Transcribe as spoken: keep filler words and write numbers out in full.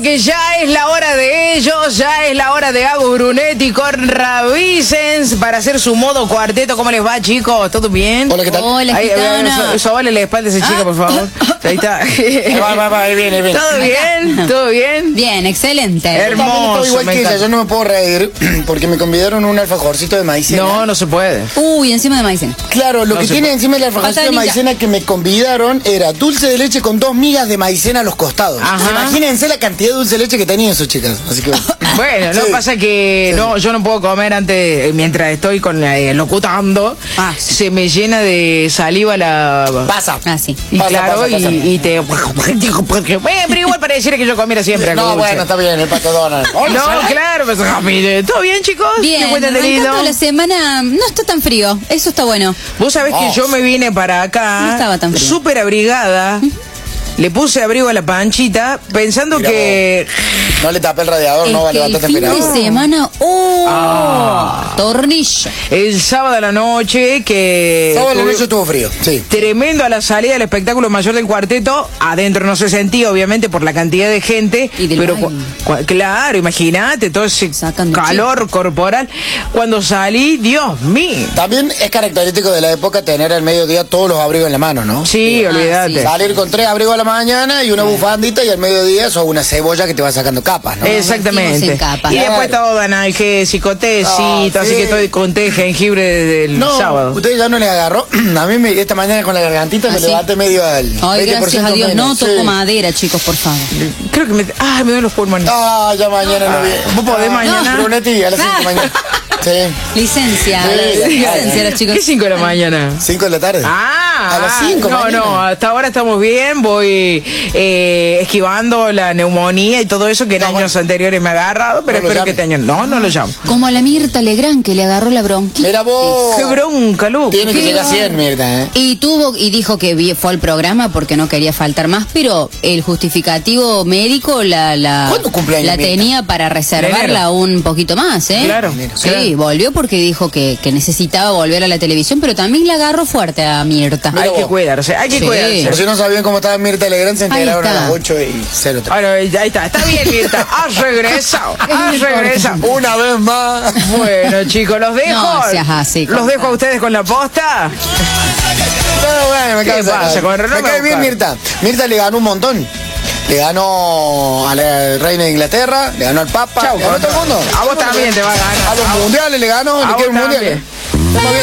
porque ya es la hora de ellos, ya es la hora de Agus Brunetti con Ravicens para hacer su modo cuarteto. ¿Cómo les va, chicos? ¿Todo bien? Hola, ¿qué tal? Hola, Ahí, gitana. eso, eso vale la espalda de esa chica, por favor. Ahí está. Va, va, va, ahí viene, ahí viene. ¿Todo bien? ¿Todo bien? Bien, excelente. Hermoso. Estoy igual me que ella, encanta. yo no me puedo reír porque me convidaron un alfajorcito de maicena. No, no se puede. Uy, encima de maicena. Claro, lo No que se tiene puede. encima el alfajorcito de Patanilla. maicena que me convidaron era dulce de leche con dos migas de maicena a los costados. Ajá. Imagínense la cantidad de dulce de leche que tenían esos chicas. Así que Bueno, lo que Sí. pasa que Sí. no, yo no puedo comer antes, mientras estoy con eh, locutando, Ah, sí. se me llena de saliva la... pasa. Ah, sí. Y Pasa, claro, pasa, pasa. Y, y te... Bueno, pero igual pareciera que yo comiera siempre algo No, dulce. bueno, está bien, el pato Donald. Hola, No, ¿sabes? claro, pues, mire, ¿todo bien, chicos? Bien, ¿Qué cuentan de arrancando lindo? la semana no está tan frío. Eso está bueno. Vos sabés que Oh. yo me vine para acá No estaba tan frío. súper abrigada. Le puse abrigo a la panchita pensando Mira que... No le tapé el radiador, Es no va a que el levantar fin de temperatura. semana, ¡oh! Ah. Tornillo. El sábado a la noche que... Sábado a la tuve- noche estuvo frío, sí. Tremendo a la salida del espectáculo mayor del cuarteto. Adentro no se sentía, obviamente, por la cantidad de gente. Y del pero baile. cu- cu- claro, imagínate todo ese Sacan de calor corporal. Cuando salí, Dios mío. También es característico de la época tener al mediodía todos los abrigos en la mano, ¿no? Sí, Ah, olvídate. sí. Salir con tres abrigos a la mañana y una bufandita y al mediodía sos una cebolla que te va sacando capas, ¿no? Exactamente. Vestimos en capa. Y después Claro. todo analgésico, tecito, Ah, así sí. que estoy con té de jengibre desde el No, sábado. usted ya no le agarró. A mí me, esta mañana con la gargantita ¿Ah, me sí? levanté medio al Ay, veinte por ciento gracias a Dios. menos. No toco Sí. madera, chicos, por favor. Creo que me... Ah, me duelen los pulmones. Ah, ya mañana no viene. ¿Vos podés mañana? Brunetti, a las cinco de la mañana. Sí. Licencia. Sí, Licencia, los chicos. ¿Qué cinco de la mañana? cinco de la tarde. Ah, A las cinco, no, mañana. no, hasta ahora estamos bien, voy eh, esquivando la neumonía y todo eso que en No, años bueno. anteriores me ha agarrado, pero No lo espero que llame. este año no, no lo llamo. Como a la Mirta Legrand que le agarró la bronquita. Mira vos. Qué bronca, Lu. Tiene que Qué llegar a cien, bárbaro. mierda, ¿eh? Y tuvo y dijo que vi- fue al programa porque no quería faltar más, pero el justificativo médico la la, ¿Cuándo cumpleaños, la Mirta? tenía para reservarla Enero. un poquito más, ¿eh? Claro, Sí, claro. volvió porque dijo que, que necesitaba volver a la televisión, pero también la agarró fuerte a Mirta. Mira Hay que vos. cuidarse, hay que Sí. cuidarse. Por si no sabían cómo estaba Mirta Legrand, se Ahí enteraron a está. las ocho y cero. Bueno, ahí está, está bien, Mirta, has regresado, has regresado. Una vez más. Bueno, chicos, los dejo. No seas así, Los dejo a ustedes con la posta. No, bueno, me ¿Qué cansa. pasa, con Renato? Me cae bien Mirta. Mirta le ganó un montón. Le ganó a la reina de Inglaterra, le ganó al Papa, Chau, le ganó a todo el mundo. a vos también te va a ganar. A los mundiales le ganó, A le vos quiere un mundial. también. Estamos bien.